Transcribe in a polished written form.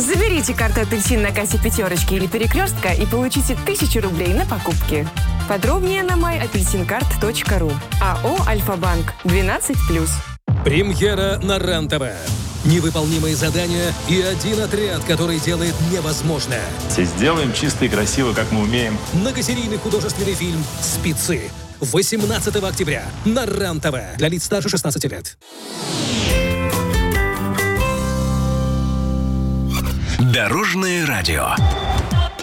Заберите карту «Апельсин» на кассе «Пятерочки» или «Перекрестка» и получите 1000 рублей на покупки. Подробнее на myapelsincard.ru. АО «Альфа-банк». 12+. Премьера на РЕН-ТВ. Невыполнимые задания и один отряд, который делает невозможное. Все сделаем чисто и красиво, как мы умеем. Многосерийный художественный фильм «Спецы». 18 октября на РЕН-ТВ. Для лиц старше 16 лет. Дорожное радио.